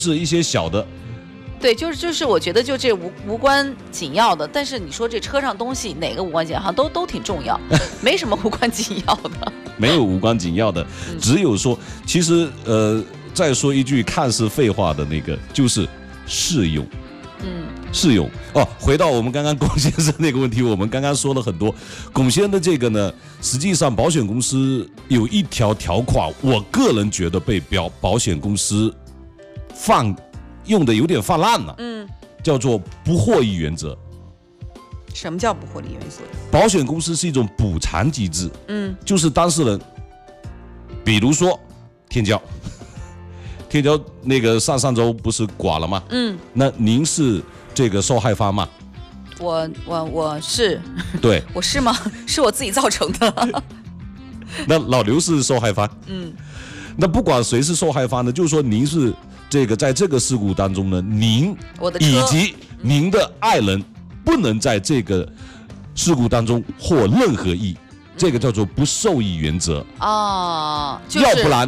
是一些小的。 对，就是我觉得就这无关紧要的，但是你说这车上东西哪个无关紧要，好像都挺重要，没什么无关紧要的。 没有无关紧要的，只有说，其实再说一句看似废话的那个，就是适用。适用哦。回到我们刚刚龚先生那个问题，我们刚刚说了很多。龚先生的这个呢，实际上保险公司有一条条款，我个人觉得被保险公司用的有点泛滥了。叫做不获益原则。 什么叫不获利原则？ 保险公司是一种补偿机制。就是当事人，比如说天骄那个上周不是剐了吗？那您是这个受害方吗？ 我是。 对。 我是吗？是我自己造成的。 那老刘是受害方。那不管谁是受害方呢，就是说您是这个在这个事故当中呢，您以及您的爱人不能在这个事故当中获任何益，这个叫做不受益原则。 就是、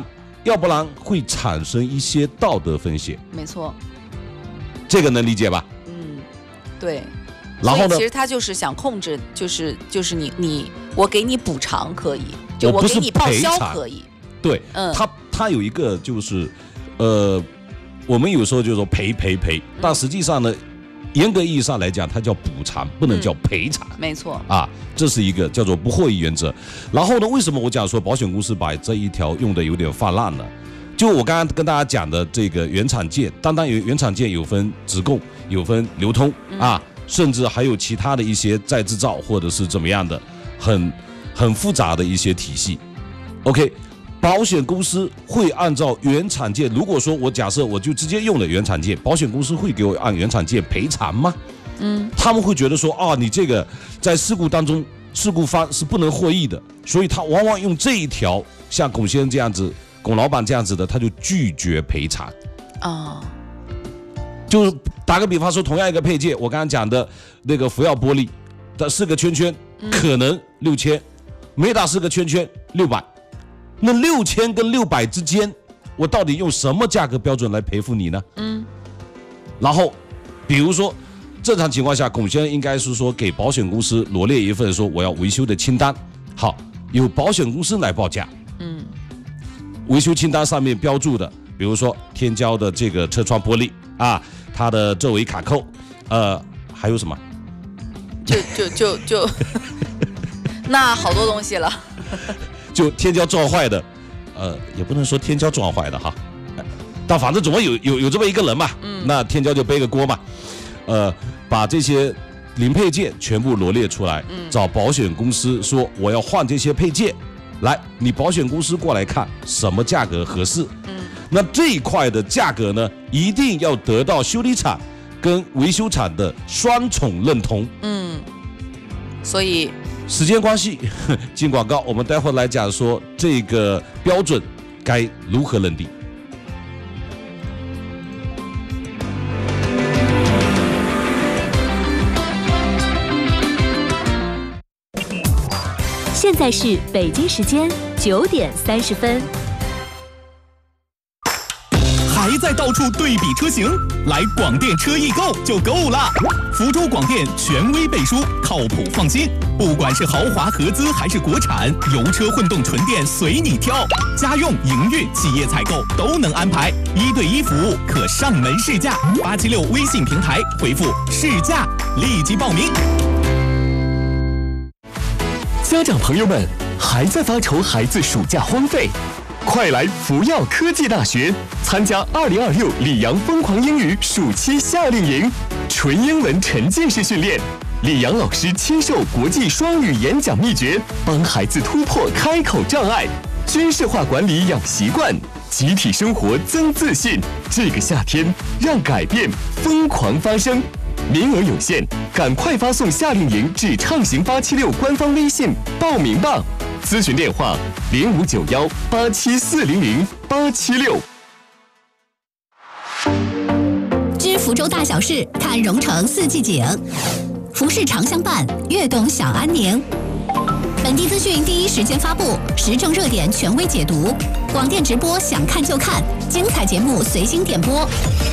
要不然会产生一些道德风险。 没错， 这个能理解吧？ 对。 然后呢？ 其实他就是想控制，就是我给你补偿可以，就我给你报销可以。 对，他有一个就是，我们有时候就说赔，但实际上呢，严格意义上来讲，它叫补偿，不能叫赔偿。没错啊，这是一个叫做不获益原则。然后呢，为什么我讲说保险公司把这一条用的有点泛滥呢？就我刚刚跟大家讲的这个原厂件，单原厂件有分直供，有分流通啊，甚至还有其他的一些再制造或者是怎么样的，很复杂的一些体系。OK。保险公司会按照原厂件，如果说我假设我就直接用了原厂件，保险公司会给我按原厂件赔偿吗？他们会觉得说你这个在事故当中，事故方是不能获益的，所以他往往用这一条，像龚先生这样子，龚老板这样子的，他就拒绝赔偿。就是打个比方说，同样一个配件，我刚刚讲的那个福耀玻璃的4个圈圈，可能6000，没打4个圈圈600。那6000跟600之间，我到底用什么价格标准来赔付你呢？然后，比如说，正常情况下，龚先生应该是说给保险公司罗列一份说我要维修的清单，好，由保险公司来报价。维修清单上面标注的，比如说天骄的这个车窗玻璃啊，它的周围卡扣，还有什么？ 就那好多东西了。 就天骄撞坏的，也不能说天骄撞坏的哈，但反正总会有这么一个人嘛，那天骄就背个锅嘛，把这些零配件全部罗列出来，找保险公司说我要换这些配件，来，你保险公司过来看什么价格合适，那这一块的价格呢，一定要得到修理厂跟维修厂的双重认同， 所以。 时间关系，进广告，我们待会儿来讲说这个标准该如何认定。 现在是北京时间9点30分。 还在到处对比车型？来广电车易购就够了。福州广电权威背书，靠谱放心。不管是豪华合资还是国产，油车混动纯电随你挑，家用、营运、企业采购都能安排，1对1服务，可上门试驾。876微信平台回复试驾，立即报名。 家长朋友们，还在发愁孩子暑假荒废？快来福耀科技大学参加2026里昂疯狂英语暑期夏令营，纯英文沉浸式训练，李阳老师亲授国际双语演讲秘诀，帮孩子突破开口障碍，军事化管理养习惯，集体生活增自信。这个夏天，让改变疯狂发生。名额有限，赶快发送夏令营至畅行876官方微信报名吧。咨询电话059187400876。 知福州大小事，看蓉城4季景。服饰常相伴，悦动享安宁。本地资讯第一时间发布，时政热点权威解读。 广电直播想看就看，精彩节目随心点播。